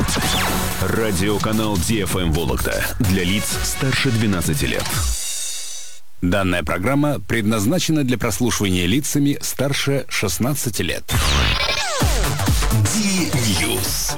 Радиоканал DFM Вологда для лиц старше 12 лет. Данная программа предназначена для прослушивания лицами старше 16 лет. Ди-Ньюс.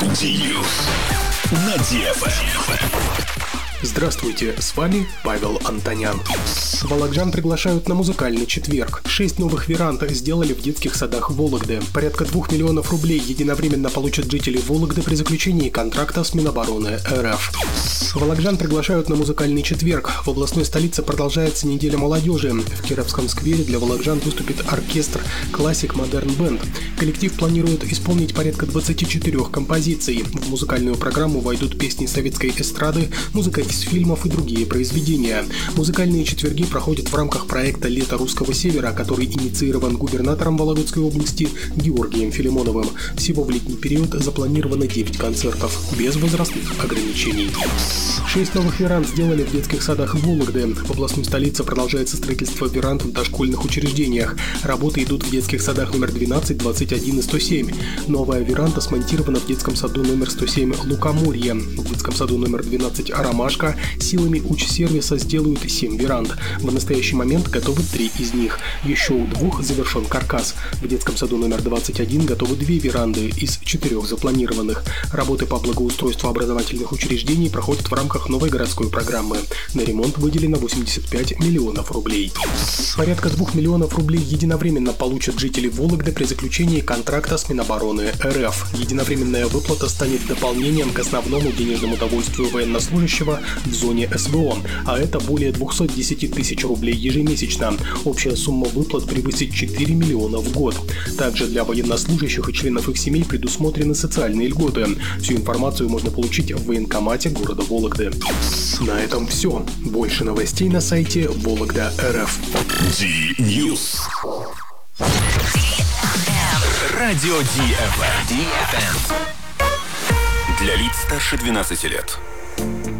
На DFM. Здравствуйте, с вами Павел Антонян. Вологжан приглашают на музыкальный четверг. 6 новых веранд сделали в детских садах Вологды. Порядка 2 миллионов рублей единовременно получат жители Вологды при заключении контракта с Минобороны РФ. Вологжан приглашают на музыкальный четверг. В областной столице продолжается неделя молодежи. В Кировском сквере для вологжан выступит оркестр Classic Modern Band. Коллектив планирует исполнить порядка 24 композиций. В музыкальную программу войдут песни советской эстрады, музыка из фильмов и другие произведения. Музыкальные четверги проходят в рамках проекта «Лето русского севера», который инициирован губернатором Вологодской области Георгием Филимоновым. Всего в летний период запланировано 9 концертов, без возрастных ограничений. 6 новых веранд сделали в детских садах Вологды. В областной столице продолжается строительство веранд в дошкольных учреждениях. Работы идут в детских садах номер 12, 21 и 107. Новая веранда смонтирована в детском саду номер 107 Лукоморье. В детском саду номер 12 Ромашка. Силами Учсервиса сделают 7 веранд. В настоящий момент готовы 3 из них. Еще у 2 завершен каркас. В детском саду номер 21 готовы 2 веранды из 4 запланированных. Работы по благоустройству образовательных учреждений проходят в рамках новой городской программы. На ремонт выделено 85 миллионов рублей. Порядка 2 миллионов рублей единовременно получат жители Вологды при заключении контракта с Минобороны РФ. Единовременная выплата станет дополнением к основному денежному довольствию военнослужащего в зоне СВО, а это более 210 тысяч рублей ежемесячно. Общая сумма выплат превысит 4 миллиона в год. Также для военнослужащих и членов их семей предусмотрены социальные льготы. Всю информацию можно получить в военкомате города Вологды. На этом все. Больше новостей на сайте Вологда.РФ. Ди-Ньюс. Радио DFM. Для лиц старше 12 лет.